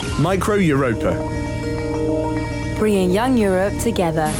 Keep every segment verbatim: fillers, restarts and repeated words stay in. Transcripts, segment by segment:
Micro Europa. Bringing young Europe together.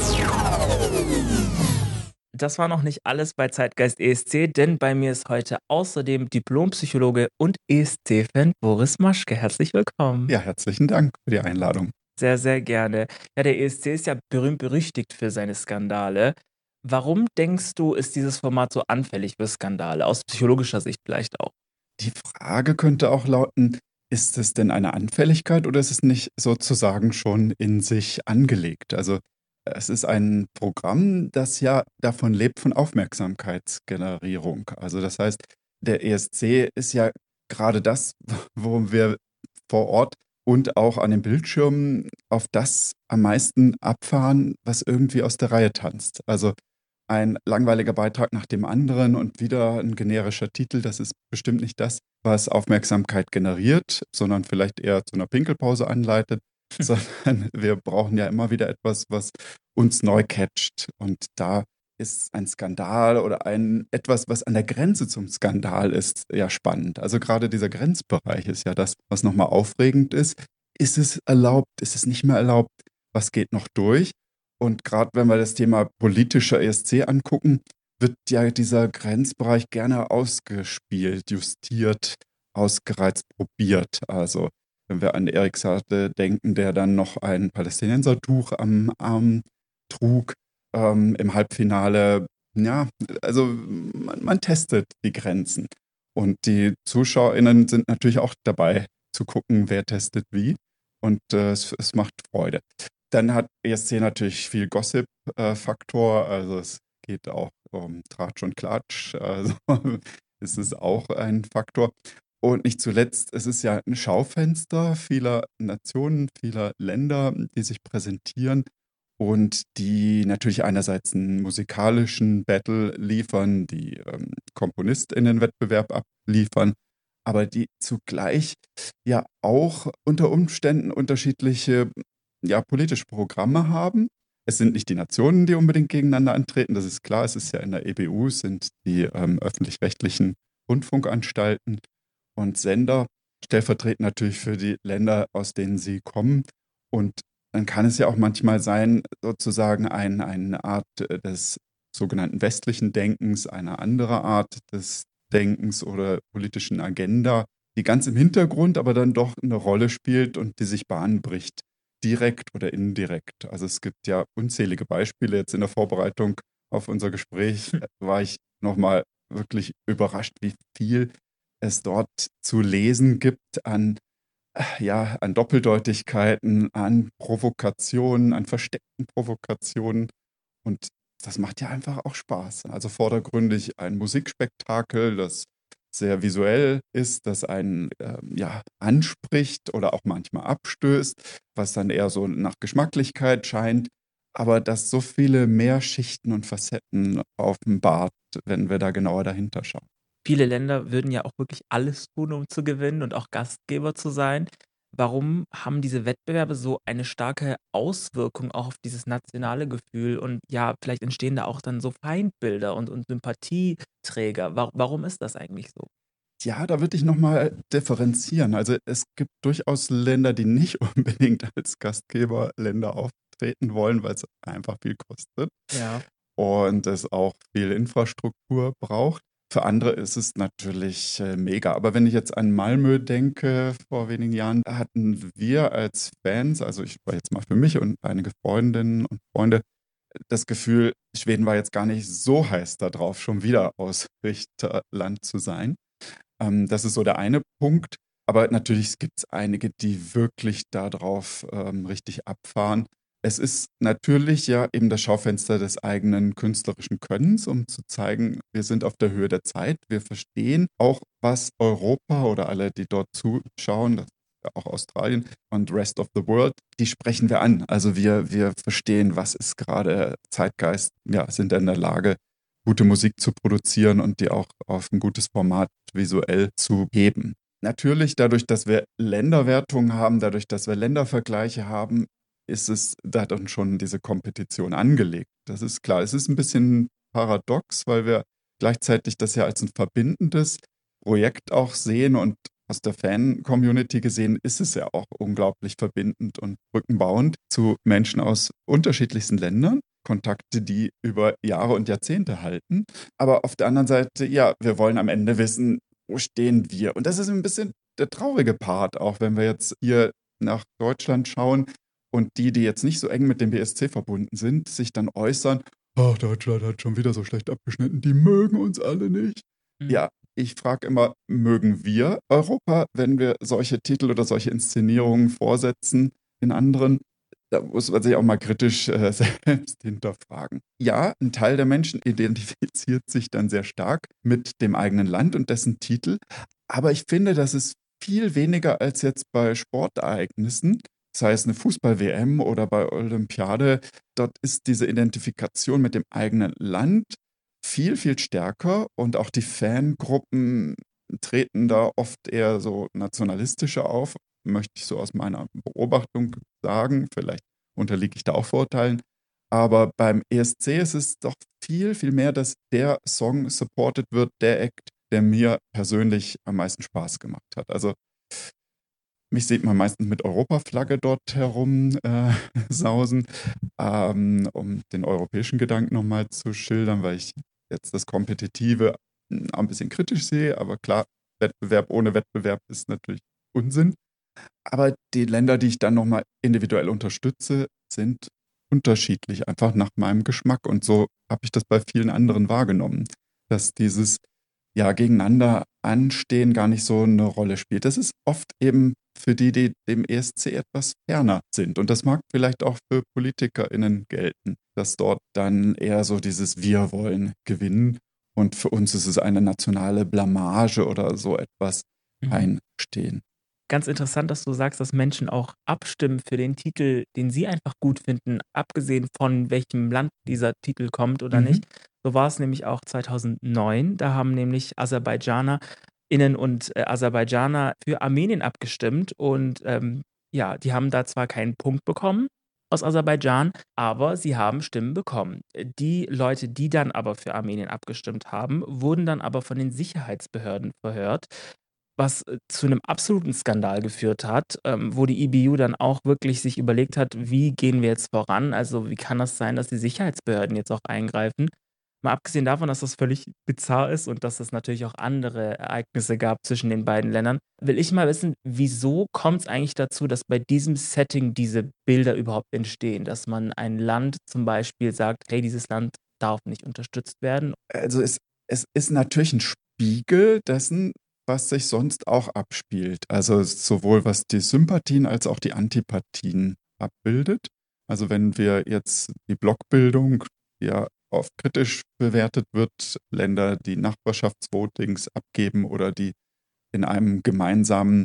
Das war noch nicht alles bei Zeitgeist E S C, denn bei mir ist heute außerdem Diplompsychologe und E S C-Fan Boris Maschke. Herzlich willkommen. Ja, herzlichen Dank für die Einladung. Sehr, sehr gerne. Ja, der E S C ist ja berühmt-berüchtigt für seine Skandale. Warum denkst du, ist dieses Format so anfällig für Skandale? Aus psychologischer Sicht vielleicht auch. Die Frage könnte auch lauten, ist es denn eine Anfälligkeit oder ist es nicht sozusagen schon in sich angelegt? Also es ist ein Programm, das ja davon lebt, von Aufmerksamkeitsgenerierung. Also das heißt, der E S C ist ja gerade das, wo wir vor Ort und auch an den Bildschirmen auf das am meisten abfahren, was irgendwie aus der Reihe tanzt. Also ein langweiliger Beitrag nach dem anderen und wieder ein generischer Titel, das ist bestimmt nicht das, was Aufmerksamkeit generiert, sondern vielleicht eher zu einer Pinkelpause anleitet, sondern wir brauchen ja immer wieder etwas, was uns neu catcht. Und da ist ein Skandal oder ein etwas, was an der Grenze zum Skandal ist, ja spannend. Also gerade dieser Grenzbereich ist ja das, was nochmal aufregend ist. Ist es erlaubt? Ist es nicht mehr erlaubt? Was geht noch durch? Und gerade wenn wir das Thema politischer E S C angucken, wird ja dieser Grenzbereich gerne ausgespielt, justiert, ausgereizt, probiert. Also wenn wir an Erik Saade denken, der dann noch ein Palästinensertuch am Arm trug ähm, im Halbfinale. Ja, also man, man testet die Grenzen. Und die ZuschauerInnen sind natürlich auch dabei zu gucken, wer testet wie. Und äh, es, es macht Freude. Dann hat E S C natürlich viel Gossip-Faktor, also es geht auch um Tratsch und Klatsch, also es ist auch ein Faktor. Und nicht zuletzt, es ist ja ein Schaufenster vieler Nationen, vieler Länder, die sich präsentieren und die natürlich einerseits einen musikalischen Battle liefern, die ähm, KomponistInnen-Wettbewerb abliefern, aber die zugleich ja auch unter Umständen unterschiedliche ja, politische Programme haben. Es sind nicht die Nationen, die unbedingt gegeneinander antreten, das ist klar. Es ist ja in der E B U, es sind die ähm, öffentlich-rechtlichen Rundfunkanstalten und Sender, stellvertretend natürlich für die Länder, aus denen sie kommen. Und dann kann es ja auch manchmal sein, sozusagen ein, eine Art des sogenannten westlichen Denkens, eine andere Art des Denkens oder politischen Agenda, die ganz im Hintergrund aber dann doch eine Rolle spielt und die sich Bahn bricht. Direkt oder indirekt. Also es gibt ja unzählige Beispiele. Jetzt in der Vorbereitung auf unser Gespräch war ich nochmal wirklich überrascht, wie viel es dort zu lesen gibt an, ja, an Doppeldeutigkeiten, an Provokationen, an versteckten Provokationen. Und das macht ja einfach auch Spaß. Also vordergründig ein Musikspektakel, das sehr visuell ist, das einen ähm, ja, anspricht oder auch manchmal abstößt, was dann eher so nach Geschmacklichkeit scheint, aber das so viele mehr Schichten und Facetten offenbart, wenn wir da genauer dahinter schauen. Viele Länder würden ja auch wirklich alles tun, um zu gewinnen und auch Gastgeber zu sein. Warum haben diese Wettbewerbe so eine starke Auswirkung auch auf dieses nationale Gefühl und ja, vielleicht entstehen da auch dann so Feindbilder und, und Sympathieträger. Wa warum ist das eigentlich so? Ja, da würde ich nochmal differenzieren. Also es gibt durchaus Länder, die nicht unbedingt als Gastgeberländer auftreten wollen, weil es einfach viel kostet Ja. und es auch viel Infrastruktur braucht. Für andere ist es natürlich äh, mega. Aber wenn ich jetzt an Malmö denke, vor wenigen Jahren hatten wir als Fans, also ich war jetzt mal für mich und einige Freundinnen und Freunde, das Gefühl, Schweden war jetzt gar nicht so heiß darauf, schon wieder Ausrichterland zu sein. Ähm, das ist so der eine Punkt. Aber natürlich gibt es einige, die wirklich darauf ähm, richtig abfahren. Es ist natürlich ja eben das Schaufenster des eigenen künstlerischen Könnens, um zu zeigen, wir sind auf der Höhe der Zeit. Wir verstehen auch, was Europa oder alle, die dort zuschauen, das ist ja auch Australien und Rest of the World, die sprechen wir an. Also wir, wir verstehen, was ist gerade Zeitgeist, ja, sind in der Lage, gute Musik zu produzieren und die auch auf ein gutes Format visuell zu heben. Natürlich, dadurch, dass wir Länderwertungen haben, dadurch, dass wir Ländervergleiche haben, ist es da dann schon diese Kompetition angelegt. Das ist klar. Es ist ein bisschen paradox, weil wir gleichzeitig das ja als ein verbindendes Projekt auch sehen und aus der Fan-Community gesehen ist es ja auch unglaublich verbindend und brückenbauend zu Menschen aus unterschiedlichsten Ländern. Kontakte, die über Jahre und Jahrzehnte halten. Aber auf der anderen Seite, ja, wir wollen am Ende wissen, wo stehen wir? Und das ist ein bisschen der traurige Part, auch wenn wir jetzt hier nach Deutschland schauen und die, die jetzt nicht so eng mit dem B S C verbunden sind, sich dann äußern, ach, Deutschland hat schon wieder so schlecht abgeschnitten, die mögen uns alle nicht. Mhm. Ja, ich frage immer, mögen wir Europa, wenn wir solche Titel oder solche Inszenierungen vorsetzen in anderen? Da muss man sich auch mal kritisch äh, selbst hinterfragen. Ja, ein Teil der Menschen identifiziert sich dann sehr stark mit dem eigenen Land und dessen Titel. Aber ich finde, das ist viel weniger als jetzt bei Sportereignissen, sei es eine Fußball-W M oder bei Olympiade. Dort ist diese Identifikation mit dem eigenen Land viel, viel stärker und auch die Fangruppen treten da oft eher so nationalistischer auf, möchte ich so aus meiner Beobachtung sagen. Vielleicht unterliege ich da auch Vorurteilen. Aber beim E S C ist es doch viel, viel mehr, dass der Song supported wird, der Act, der mir persönlich am meisten Spaß gemacht hat. Also mich sieht man meistens mit Europaflagge dort herum äh, sausen, ähm, um den europäischen Gedanken nochmal zu schildern, weil ich jetzt das Kompetitive mm, ein bisschen kritisch sehe. Aber klar, Wettbewerb ohne Wettbewerb ist natürlich Unsinn. Aber die Länder, die ich dann nochmal individuell unterstütze, sind unterschiedlich, einfach nach meinem Geschmack. Und so habe ich das bei vielen anderen wahrgenommen, dass dieses ja gegeneinander anstehen gar nicht so eine Rolle spielt. Das ist oft eben für die, die dem E S C etwas ferner sind. Und das mag vielleicht auch für PolitikerInnen gelten, dass dort dann eher so dieses Wir wollen gewinnen. Und für uns ist es eine nationale Blamage oder so etwas Mhm. einstehen. Ganz interessant, dass du sagst, dass Menschen auch abstimmen für den Titel, den sie einfach gut finden, abgesehen von welchem Land dieser Titel kommt oder Mhm. nicht. So war es nämlich auch zweitausendneun. Da haben nämlich AserbaidschanerInnen und äh, Aserbaidschaner für Armenien abgestimmt und ähm, ja, die haben da zwar keinen Punkt bekommen aus Aserbaidschan, aber sie haben Stimmen bekommen. Die Leute, die dann aber für Armenien abgestimmt haben, wurden dann aber von den Sicherheitsbehörden verhört, was äh, zu einem absoluten Skandal geführt hat, ähm, wo die E B U dann auch wirklich sich überlegt hat: „Wie gehen wir jetzt voran? Also, wie kann das sein, dass die Sicherheitsbehörden jetzt auch eingreifen?“ Mal abgesehen davon, dass das völlig bizarr ist und dass es natürlich auch andere Ereignisse gab zwischen den beiden Ländern, will ich mal wissen, wieso kommt es eigentlich dazu, dass bei diesem Setting diese Bilder überhaupt entstehen? Dass man ein Land zum Beispiel sagt: „Hey, dieses Land darf nicht unterstützt werden.“ Also es, es ist natürlich ein Spiegel dessen, was sich sonst auch abspielt. Also sowohl was die Sympathien als auch die Antipathien abbildet. Also wenn wir jetzt die Blockbildung, die ja oft kritisch bewertet wird, Länder, die Nachbarschaftsvotings abgeben oder die in einem gemeinsamen,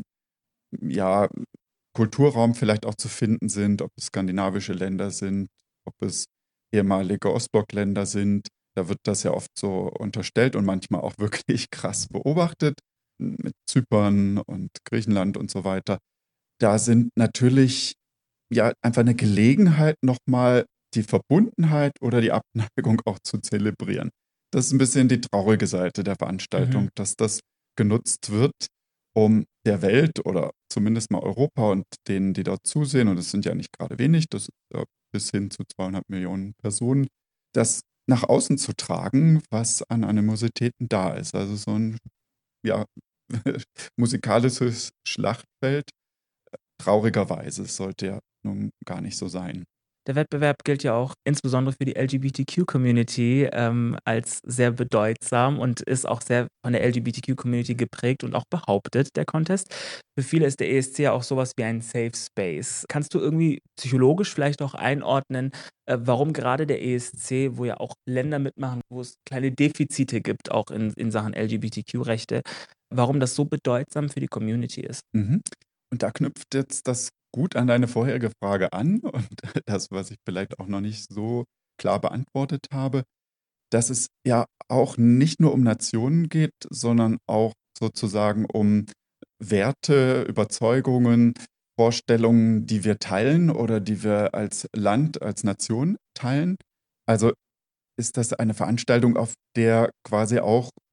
ja, Kulturraum vielleicht auch zu finden sind, ob es skandinavische Länder sind, ob es ehemalige Ostblockländer sind. Da wird das ja oft so unterstellt und manchmal auch wirklich krass beobachtet mit Zypern und Griechenland und so weiter. Da sind natürlich ja einfach eine Gelegenheit, nochmal die Verbundenheit oder die Abneigung auch zu zelebrieren. Das ist ein bisschen die traurige Seite der Mhm. Veranstaltung, dass das genutzt wird, um der Welt oder zumindest mal Europa und denen, die dort zusehen, und es sind ja nicht gerade wenig, das ist ja bis hin zu zweihundert Millionen Personen, das nach außen zu tragen, was an Animositäten da ist. Also so ein ja, musikalisches Schlachtfeld. Traurigerweise, es sollte ja nun gar nicht so sein. Der Wettbewerb gilt ja auch insbesondere für die L G B T Q-Community ähm, als sehr bedeutsam und ist auch sehr von der L G B T Q-Community geprägt und auch behauptet, der Contest. Für viele ist der E S C ja auch sowas wie ein Safe Space. Kannst du irgendwie psychologisch vielleicht auch einordnen, äh, warum gerade der E S C, wo ja auch Länder mitmachen, wo es kleine Defizite gibt, auch in, in Sachen L G B T Q-Rechte, warum das so bedeutsam für die Community ist? Mhm. Und da knüpft jetzt das gut an deine vorherige Frage an und das, was ich vielleicht auch noch nicht so klar beantwortet habe, dass es ja auch nicht nur um Nationen geht, sondern auch sozusagen um Werte, Überzeugungen, Vorstellungen, die wir teilen oder die wir als Land, als Nation teilen. Also ist das eine Veranstaltung, auf der quasi auch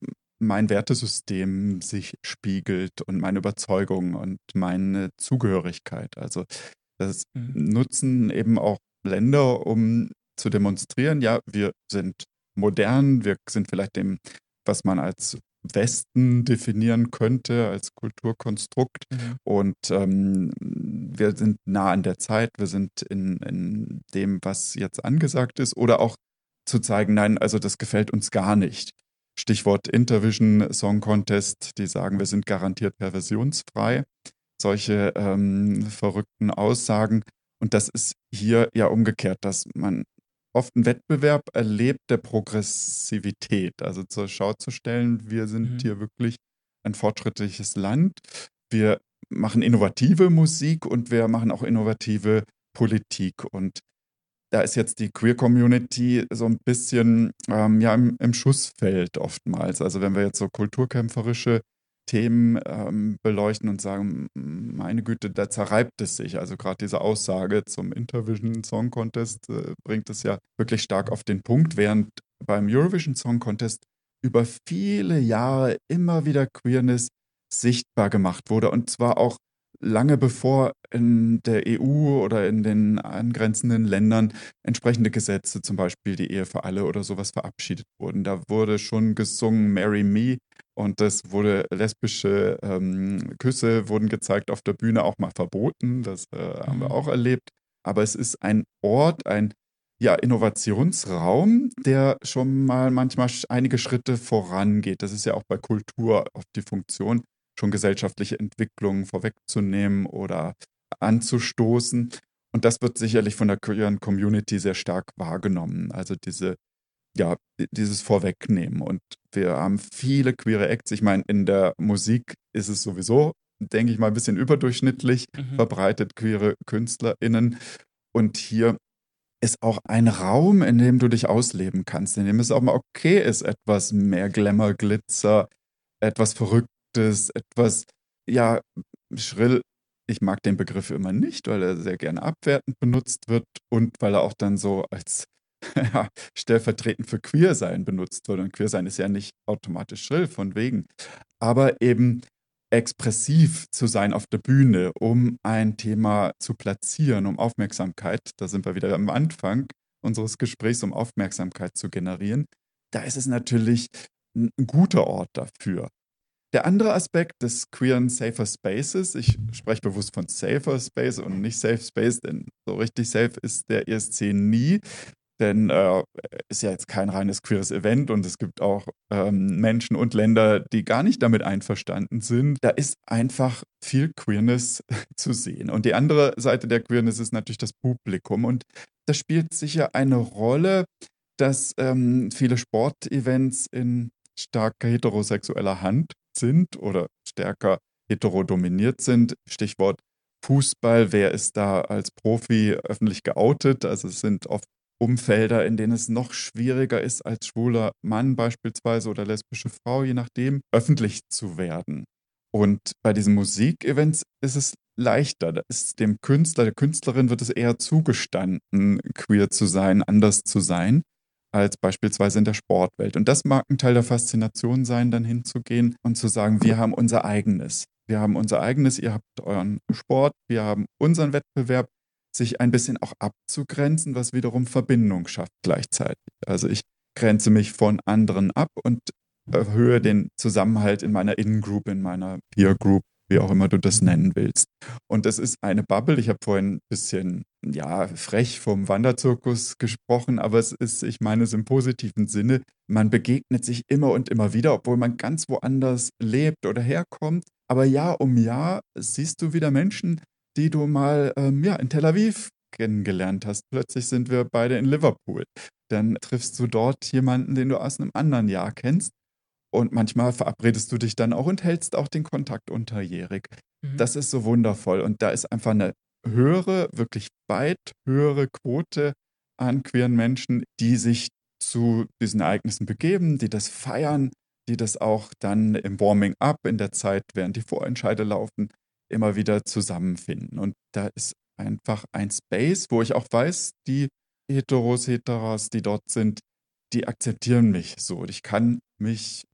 mein Wertesystem sich spiegelt und meine Überzeugung und meine Zugehörigkeit. Also das Mhm. nutzen eben auch Länder, um zu demonstrieren, ja, wir sind modern, wir sind vielleicht dem, was man als Westen definieren könnte, als Kulturkonstrukt. Mhm. Und ähm, wir sind nah an der Zeit, wir sind in, in dem, was jetzt angesagt ist. Oder auch zu zeigen, nein, also das gefällt uns gar nicht. Stichwort Intervision Song Contest, die sagen, wir sind garantiert perversionsfrei. Solche ähm, verrückten Aussagen. Und das ist hier ja umgekehrt, dass man oft einen Wettbewerb erlebt der Progressivität. Also zur Schau zu stellen, wir sind Mhm. hier wirklich ein fortschrittliches Land. Wir machen innovative Musik und wir machen auch innovative Politik. Und da ist jetzt die Queer Community so ein bisschen ähm, ja, im, im Schussfeld oftmals. Also wenn wir jetzt so kulturkämpferische Themen ähm, beleuchten und sagen, "M- meine Güte, da zerreibt es sich." Also gerade diese Aussage zum Intervision Song Contest äh, bringt es ja wirklich stark auf den Punkt, während beim Eurovision Song Contest über viele Jahre immer wieder Queerness sichtbar gemacht wurde und zwar auch lange bevor in der E U oder in den angrenzenden Ländern entsprechende Gesetze, zum Beispiel die Ehe für alle oder sowas, verabschiedet wurden. Da wurde schon gesungen Marry Me und das wurde lesbische ähm, Küsse wurden gezeigt auf der Bühne, auch mal verboten. Das äh, haben wir Mhm. auch erlebt. Aber es ist ein Ort, ein ja, Innovationsraum, der schon mal manchmal sch- einige Schritte vorangeht. Das ist ja auch bei Kultur oft die Funktion, schon gesellschaftliche Entwicklungen vorwegzunehmen oder anzustoßen. Und das wird sicherlich von der queeren Community sehr stark wahrgenommen. Also diese, ja, di- dieses Vorwegnehmen. Und wir haben viele queere Acts. Ich meine, in der Musik ist es sowieso, denke ich mal, ein bisschen überdurchschnittlich Mhm. verbreitet, queere KünstlerInnen. Und hier ist auch ein Raum, in dem du dich ausleben kannst, in dem es auch mal okay ist, etwas mehr Glamour, Glitzer, etwas Verrücktes, etwas, ja, schrill. Ich mag den Begriff immer nicht, weil er sehr gerne abwertend benutzt wird und weil er auch dann so als ja, stellvertretend für Queersein benutzt wird. Und Queersein ist ja nicht automatisch schrill, von wegen. Aber eben expressiv zu sein auf der Bühne, um ein Thema zu platzieren, um Aufmerksamkeit, da sind wir wieder am Anfang unseres Gesprächs, um Aufmerksamkeit zu generieren, da ist es natürlich ein guter Ort dafür. Der andere Aspekt des queeren Safer Spaces, ich spreche bewusst von Safer Space und nicht Safe Space, denn so richtig safe ist der E S C nie, denn äh, ist ja jetzt kein reines queeres Event und es gibt auch ähm, Menschen und Länder, die gar nicht damit einverstanden sind. Da ist einfach viel Queerness zu sehen. Und die andere Seite der Queerness ist natürlich das Publikum. Und das spielt sicher eine Rolle, dass ähm, viele Sportevents in stark heterosexueller Hand sind oder stärker heterodominiert sind. Stichwort Fußball, wer ist da als Profi öffentlich geoutet? Also es sind oft Umfelder, in denen es noch schwieriger ist, als schwuler Mann beispielsweise oder lesbische Frau, je nachdem, öffentlich zu werden. Und bei diesen Musikevents ist es leichter. Da ist dem Künstler, der Künstlerin wird es eher zugestanden, queer zu sein, anders zu sein, als beispielsweise in der Sportwelt. Und das mag ein Teil der Faszination sein, dann hinzugehen und zu sagen, wir haben unser eigenes. Wir haben unser eigenes, ihr habt euren Sport, wir haben unseren Wettbewerb, sich ein bisschen auch abzugrenzen, was wiederum Verbindung schafft gleichzeitig. Also ich grenze mich von anderen ab und erhöhe den Zusammenhalt in meiner In-Group, in meiner Peer-Group, wie auch immer du das nennen willst. Und es ist eine Bubble. Ich habe vorhin ein bisschen, ja, frech vom Wanderzirkus gesprochen, aber es ist, ich meine es im positiven Sinne, man begegnet sich immer und immer wieder, obwohl man ganz woanders lebt oder herkommt. Aber Jahr um Jahr siehst du wieder Menschen, die du mal ähm, ja, in Tel Aviv kennengelernt hast. Plötzlich sind wir beide in Liverpool. Dann triffst du dort jemanden, den du aus einem anderen Jahr kennst. Und manchmal verabredest du dich dann auch und hältst auch den Kontakt unterjährig. Mhm. Das ist so wundervoll. Und da ist einfach eine höhere, wirklich weit höhere Quote an queeren Menschen, die sich zu diesen Ereignissen begeben, die das feiern, die das auch dann im Warming-up, in der Zeit, während die Vorentscheide laufen, immer wieder zusammenfinden. Und da ist einfach ein Space, wo ich auch weiß, die Heteros, Heteras, die dort sind, die akzeptieren mich so. Ich kann mich, ja,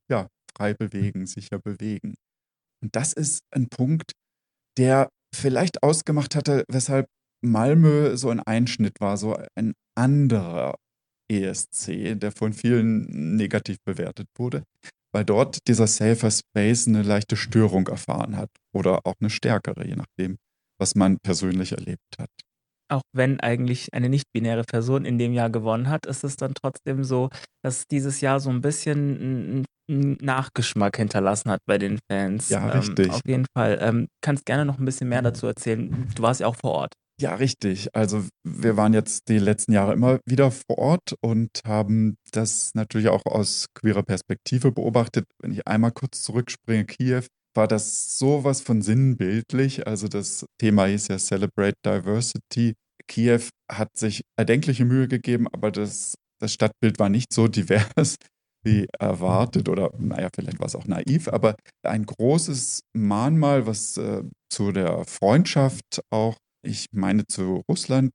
frei bewegen, sicher bewegen. Und das ist ein Punkt, der vielleicht ausgemacht hatte, weshalb Malmö so ein Einschnitt war, so ein anderer E S C, der von vielen negativ bewertet wurde, weil dort dieser Safer Space eine leichte Störung erfahren hat oder auch eine stärkere, je nachdem, was man persönlich erlebt hat. Auch wenn eigentlich eine nicht-binäre Person in dem Jahr gewonnen hat, ist es dann trotzdem so, dass dieses Jahr so ein bisschen 'n 'n Nachgeschmack hinterlassen hat bei den Fans. Ja, Ähm, richtig. auf jeden Fall. Ähm, kannst gerne noch ein bisschen mehr dazu erzählen. Du warst ja auch vor Ort. Ja, richtig. Also wir waren jetzt die letzten Jahre immer wieder vor Ort und haben das natürlich auch aus queerer Perspektive beobachtet. Wenn ich einmal kurz zurückspringe, Kiew, war das sowas von sinnbildlich. Also das Thema hieß ja Celebrate Diversity. Kiew hat sich erdenkliche Mühe gegeben, aber das, das Stadtbild war nicht so divers wie erwartet oder naja, vielleicht war es auch naiv, aber ein großes Mahnmal, was äh, zu der Freundschaft auch, ich meine zu Russland,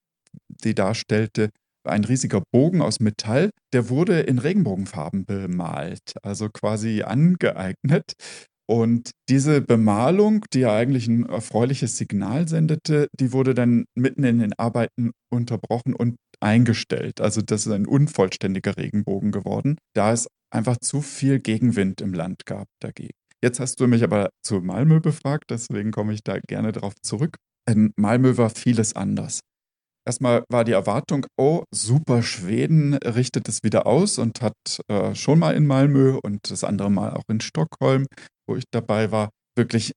die darstellte, ein riesiger Bogen aus Metall, der wurde in Regenbogenfarben bemalt, also quasi angeeignet. Und diese Bemalung, die ja eigentlich ein erfreuliches Signal sendete, die wurde dann mitten in den Arbeiten unterbrochen und eingestellt. Also das ist ein unvollständiger Regenbogen geworden, da es einfach zu viel Gegenwind im Land gab dagegen. Jetzt hast du mich aber zu Malmö befragt, deswegen komme ich da gerne drauf zurück. In Malmö war vieles anders. Erstmal war die Erwartung, oh, super, Schweden richtet es wieder aus und hat äh, schon mal in Malmö und das andere Mal auch in Stockholm, wo ich dabei war, wirklich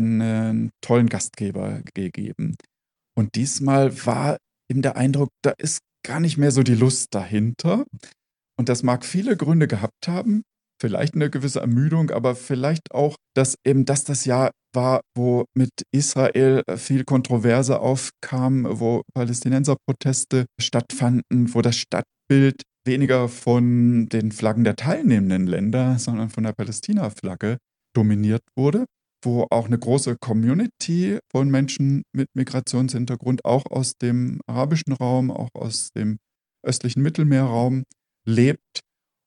einen tollen Gastgeber gegeben. Und diesmal war eben der Eindruck, da ist gar nicht mehr so die Lust dahinter. Und das mag viele Gründe gehabt haben, vielleicht eine gewisse Ermüdung, aber vielleicht auch, dass eben das das Jahr war, wo mit Israel äh, viel Kontroverse aufkam, wo Palästinenserproteste stattfanden, wo das Stadtbild weniger von den Flaggen der teilnehmenden Länder, sondern von der Palästina-Flagge dominiert wurde, wo auch eine große Community von Menschen mit Migrationshintergrund, auch aus dem arabischen Raum, auch aus dem östlichen Mittelmeerraum lebt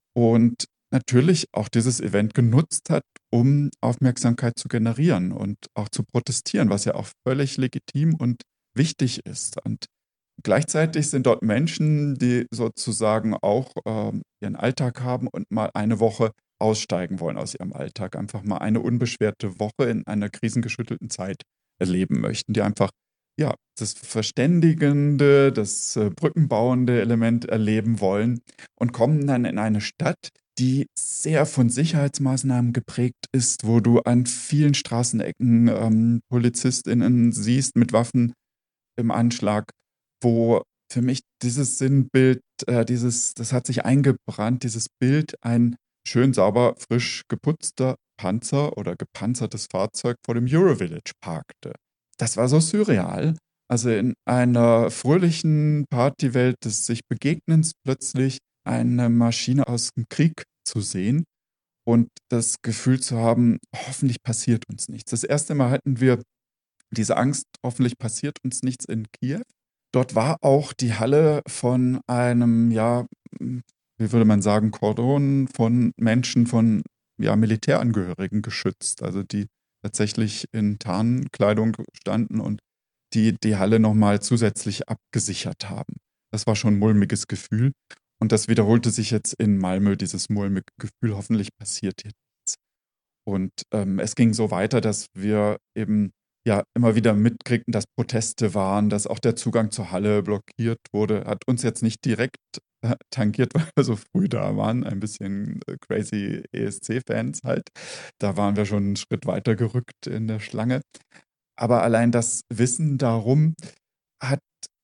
und natürlich auch dieses Event genutzt hat, um Aufmerksamkeit zu generieren und auch zu protestieren, was ja auch völlig legitim und wichtig ist. Und gleichzeitig sind dort Menschen, die sozusagen auch ähm, ihren Alltag haben und mal eine Woche aussteigen wollen aus ihrem Alltag, einfach mal eine unbeschwerte Woche in einer krisengeschüttelten Zeit erleben möchten, die einfach ja, das verständigende, das äh, brückenbauende Element erleben wollen und kommen dann in eine Stadt, die sehr von Sicherheitsmaßnahmen geprägt ist, wo du an vielen Straßenecken ähm, PolizistInnen siehst mit Waffen im Anschlag, wo für mich dieses Sinnbild, äh, dieses, das hat sich eingebrannt, dieses Bild, ein schön sauber, frisch geputzter Panzer oder gepanzertes Fahrzeug vor dem Eurovillage parkte. Das war so surreal. Also in einer fröhlichen Partywelt des sich Begegnens plötzlich eine Maschine aus dem Krieg zu sehen und das Gefühl zu haben, hoffentlich passiert uns nichts. Das erste Mal hatten wir diese Angst, hoffentlich passiert uns nichts in Kiew. Dort war auch die Halle von einem, ja, wie würde man sagen, Kordon von Menschen, von ja, Militärangehörigen geschützt, also die tatsächlich in Tarnkleidung standen und die die Halle nochmal zusätzlich abgesichert haben. Das war schon ein mulmiges Gefühl. Und das wiederholte sich jetzt in Malmö, dieses mulmige Gefühl, hoffentlich passiert jetzt. Und ähm, es ging so weiter, dass wir eben ja immer wieder mitkriegten, dass Proteste waren, dass auch der Zugang zur Halle blockiert wurde. Hat uns jetzt nicht direkt äh, tangiert, weil wir so früh da waren. Ein bisschen äh, crazy E S C-Fans halt. Da waren wir schon einen Schritt weiter gerückt in der Schlange. Aber allein das Wissen darum hat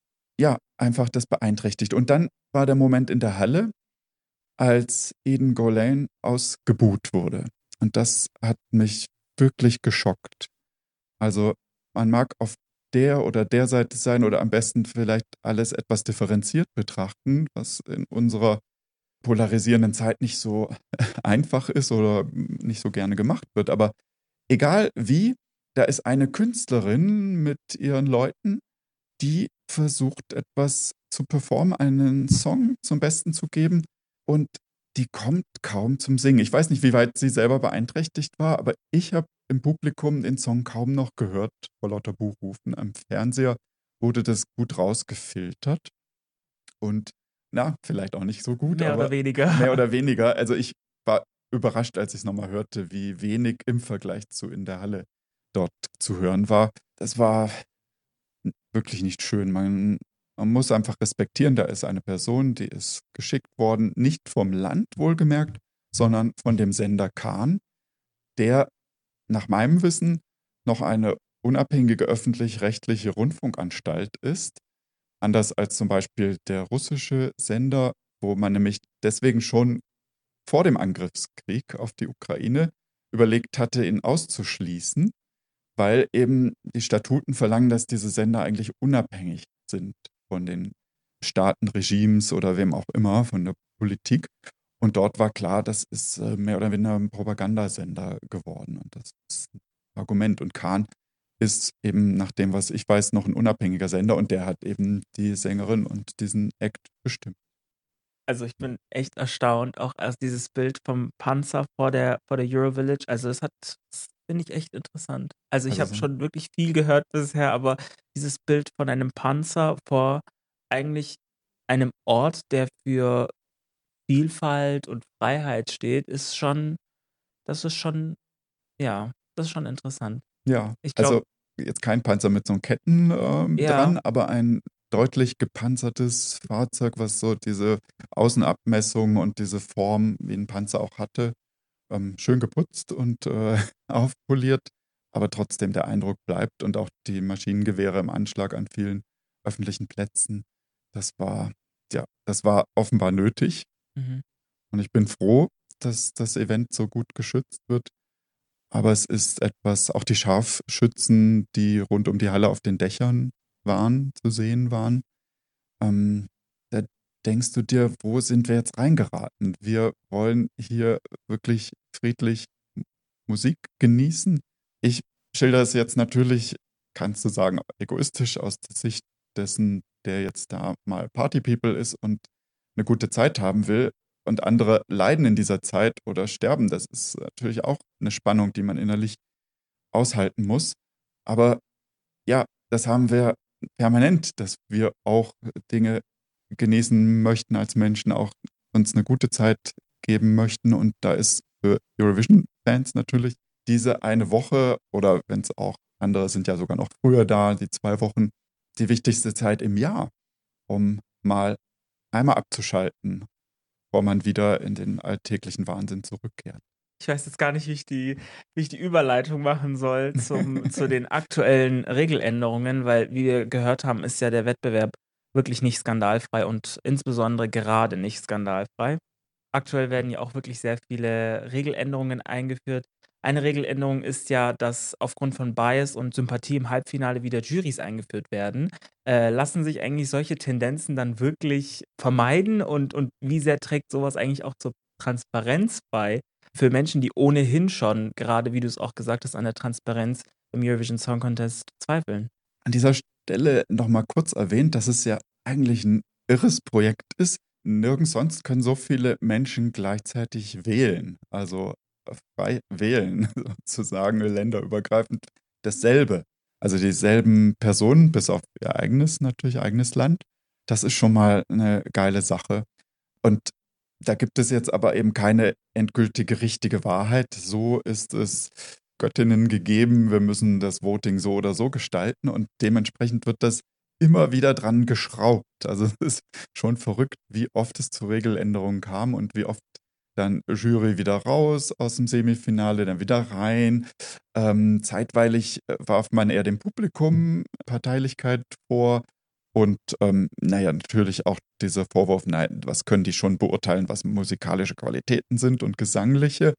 ja einfach das beeinträchtigt. Und dann war der Moment in der Halle, als Eden Golan ausgebuht wurde. Und das hat mich wirklich geschockt. Also man mag auf der oder der Seite sein oder am besten vielleicht alles etwas differenziert betrachten, was in unserer polarisierenden Zeit nicht so einfach ist oder nicht so gerne gemacht wird. Aber egal wie, da ist eine Künstlerin mit ihren Leuten, die versucht etwas zu performen, einen Song zum Besten zu geben und die kommt kaum zum Singen. Ich weiß nicht, wie weit sie selber beeinträchtigt war, aber ich habe im Publikum den Song kaum noch gehört vor lauter Buchrufen. Am Fernseher wurde das gut rausgefiltert und na, vielleicht auch nicht so gut, Mehr oder aber weniger. mehr oder weniger. Also ich war überrascht, als ich es nochmal hörte, wie wenig im Vergleich zu in der Halle dort zu hören war. Das war wirklich nicht schön. Man, man muss einfach respektieren, da ist eine Person, die ist geschickt worden, nicht vom Land wohlgemerkt, sondern von dem Sender Kahn, der nach meinem Wissen noch eine unabhängige öffentlich-rechtliche Rundfunkanstalt ist, anders als zum Beispiel der russische Sender, wo man nämlich deswegen schon vor dem Angriffskrieg auf die Ukraine überlegt hatte, ihn auszuschließen, weil eben die Statuten verlangen, dass diese Sender eigentlich unabhängig sind von den Staaten, Regimes oder wem auch immer, von der Politik. Und dort war klar, das ist äh, mehr oder weniger ein Propagandasender geworden. Und das ist ein Argument. Und Kahn ist eben, nach dem, was ich weiß, noch ein unabhängiger Sender und der hat eben die Sängerin und diesen Act bestimmt. Also ich bin echt erstaunt, auch erst dieses Bild vom Panzer vor der, vor der Eurovillage. Also das hat, das finde ich echt interessant. Also ich Also habe so, schon wirklich viel gehört bisher, aber dieses Bild von einem Panzer vor eigentlich einem Ort, der für Vielfalt und Freiheit steht, ist schon, das ist schon, ja, das ist schon interessant. ja, Ich glaube, also jetzt kein Panzer mit so Ketten ähm, ja, dran, aber ein deutlich gepanzertes Fahrzeug, was so diese Außenabmessung und diese Form wie ein Panzer auch hatte. Ähm, schön geputzt und äh, aufpoliert, aber trotzdem der Eindruck bleibt und auch die Maschinengewehre im Anschlag an vielen öffentlichen Plätzen. Das war, ja, das war offenbar nötig mhm. und ich bin froh, dass das Event so gut geschützt wird. Aber es ist etwas, auch die Scharfschützen, die rund um die Halle auf den Dächern waren, zu sehen waren, ähm, da denkst du dir, wo sind wir jetzt reingeraten? Wir wollen hier wirklich friedlich M- Musik genießen. Ich schilder es jetzt natürlich, kannst du sagen, egoistisch aus der Sicht dessen, der jetzt da mal Party People ist und eine gute Zeit haben will. Und andere leiden in dieser Zeit oder sterben. Das ist natürlich auch eine Spannung, die man innerlich aushalten muss. Aber ja, das haben wir permanent, dass wir auch Dinge genießen möchten als Menschen, auch uns eine gute Zeit geben möchten. Und da ist für Eurovision-Fans natürlich diese eine Woche oder wenn es auch andere sind ja sogar noch früher da, die zwei Wochen, die wichtigste Zeit im Jahr, um mal einmal abzuschalten, bevor man wieder in den alltäglichen Wahnsinn zurückkehrt. Ich weiß jetzt gar nicht, wie ich die, wie ich die Überleitung machen soll zum, zu den aktuellen Regeländerungen, weil, wie wir gehört haben, ist ja der Wettbewerb wirklich nicht skandalfrei und insbesondere gerade nicht skandalfrei. Aktuell werden ja auch wirklich sehr viele Regeländerungen eingeführt. Eine Regeländerung ist ja, dass aufgrund von Bias und Sympathie im Halbfinale wieder Jurys eingeführt werden. Äh, lassen sich eigentlich solche Tendenzen dann wirklich vermeiden und, und wie sehr trägt sowas eigentlich auch zur Transparenz bei für Menschen, die ohnehin schon, gerade wie du es auch gesagt hast, an der Transparenz im Eurovision Song Contest zweifeln? An dieser Stelle noch mal kurz erwähnt, dass es ja eigentlich ein irres Projekt ist. Nirgends sonst können so viele Menschen gleichzeitig wählen, also äh, frei wählen, sozusagen länderübergreifend dasselbe. Also dieselben Personen, bis auf ihr eigenes, natürlich eigenes Land. Das ist schon mal eine geile Sache. Und da gibt es jetzt aber eben keine endgültige richtige Wahrheit. So ist es Göttinnen gegeben, wir müssen das Voting so oder so gestalten und dementsprechend wird das immer wieder dran geschraubt. Also es ist schon verrückt, wie oft es zu Regeländerungen kam und wie oft dann Jury wieder raus aus dem Semifinale, dann wieder rein. Ähm, zeitweilig äh, warf man eher dem Publikum Parteilichkeit vor. Und ähm, naja, natürlich auch dieser Vorwurf, nein, was können die schon beurteilen, was musikalische Qualitäten sind und gesangliche.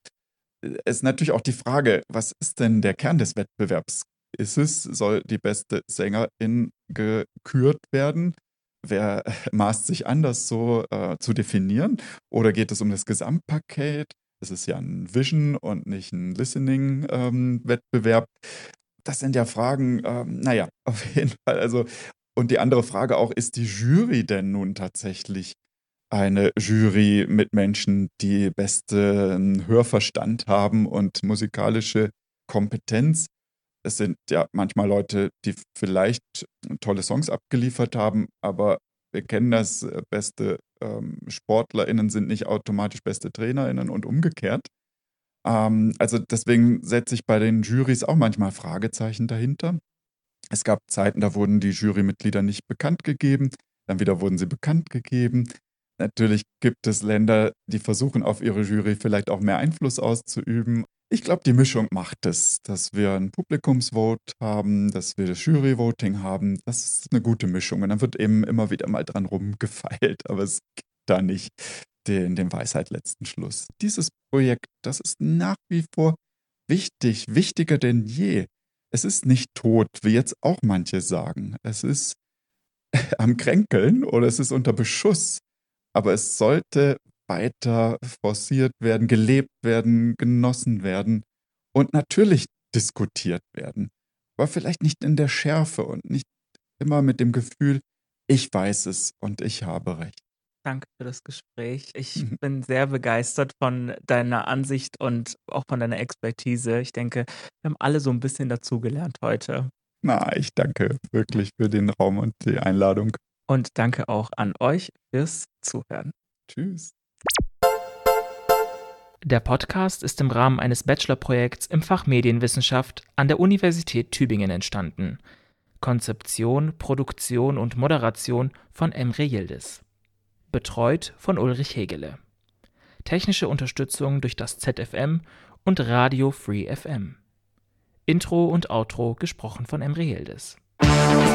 Es ist natürlich auch die Frage, was ist denn der Kern des Wettbewerbs? Ist es, soll die beste Sängerin gekürt werden? Wer maßt sich an, das so äh, zu definieren? Oder geht es um das Gesamtpaket? Es ist ja ein Vision und nicht ein Listening-Wettbewerb. Das sind ja Fragen, ähm, naja, auf jeden Fall. Also, und die andere Frage auch, ist die Jury denn nun tatsächlich eine Jury mit Menschen, die besten Hörverstand haben und musikalische Kompetenz. Es sind ja manchmal Leute, die vielleicht tolle Songs abgeliefert haben, aber wir kennen das, äh, beste ähm, SportlerInnen sind nicht automatisch beste TrainerInnen und umgekehrt. Ähm, also deswegen setze ich bei den Jurys auch manchmal Fragezeichen dahinter. Es gab Zeiten, da wurden die Jurymitglieder nicht bekannt gegeben, dann wieder wurden sie bekannt gegeben. Natürlich gibt es Länder, die versuchen, auf ihre Jury vielleicht auch mehr Einfluss auszuüben. Ich glaube, die Mischung macht es, dass wir ein Publikumsvote haben, dass wir das Juryvoting haben. Das ist eine gute Mischung. Und dann wird eben immer wieder mal dran rumgefeilt, aber es gibt da nicht den, den Weisheit letzten Schluss. Dieses Projekt, das ist nach wie vor wichtig, wichtiger denn je. Es ist nicht tot, wie jetzt auch manche sagen. Es ist am Kränkeln oder es ist unter Beschuss. Aber es sollte weiter forciert werden, gelebt werden, genossen werden und natürlich diskutiert werden. Aber vielleicht nicht in der Schärfe und nicht immer mit dem Gefühl, ich weiß es und ich habe recht. Danke für das Gespräch. Ich Mhm. bin sehr begeistert von deiner Ansicht und auch von deiner Expertise. Ich denke, wir haben alle so ein bisschen dazugelernt heute. Na, ich danke wirklich für den Raum und die Einladung. Und danke auch an euch fürs Zuhören. Tschüss. Der Podcast ist im Rahmen eines Bachelorprojekts im Fach Medienwissenschaft an der Universität Tübingen entstanden. Konzeption, Produktion und Moderation von Emre Yildiz. Betreut von Ulrich Hegele. Technische Unterstützung durch das Z F M und Radio Free F M. Intro und Outro gesprochen von Emre Yildiz.